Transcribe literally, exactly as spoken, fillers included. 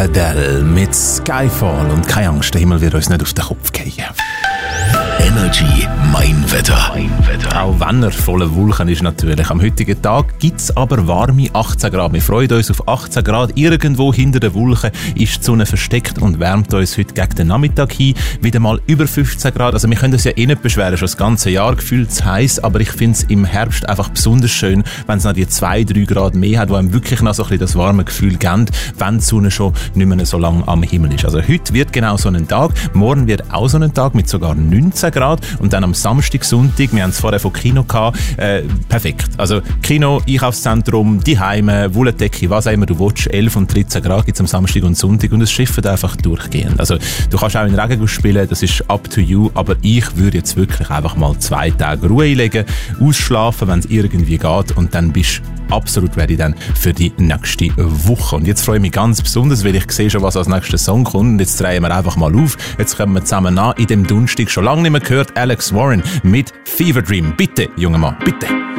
Adele mit Skyfall. Und keine Angst, der Himmel wird uns nicht auf den Kopf fallen. Energy Mein Wetter. Mein Wetter. Auch wenn er voller Wolken ist natürlich. Am heutigen Tag gibt es aber warme achtzehn Grad. Wir freuen uns auf achtzehn Grad. Irgendwo hinter den Wolken ist die Sonne versteckt und wärmt uns heute gegen den Nachmittag hin. Wieder mal über fünfzehn Grad. Also wir können uns ja eh nicht beschweren, schon das ganze Jahr gefühlt zu heiß. Aber ich finde es im Herbst einfach besonders schön, wenn es noch die zwei, drei Grad mehr hat, wo einem wirklich noch so ein bisschen das warme Gefühl geben, wenn die Sonne schon nicht mehr so lange am Himmel ist. Also heute wird genau so ein Tag. Morgen wird auch so ein Tag mit sogar neunzehn Grad. Und dann am Samstag, Sonntag, wir haben es vorher von Kino gehabt, äh, perfekt. Also Kino, Einkaufszentrum, die Heime, Wolldecke, was auch immer du willst, elf und dreizehn Grad gibt es am Samstag und Sonntag und es schifft einfach durchgehend. Also du kannst auch in Regenguss spielen, das ist up to you, aber ich würde jetzt wirklich einfach mal zwei Tage Ruhe einlegen, ausschlafen, wenn es irgendwie geht und dann bist du absolut ready dann für die nächste Woche. Und jetzt freue ich mich ganz besonders, weil ich sehe schon, was als nächster Song kommt und jetzt drehen wir einfach mal auf. Jetzt kommen wir zusammen an in dem Donnerstag, schon lange nicht mehr gehört, Alex Warren mit Fever Dream. Bitte, junger Mann, bitte.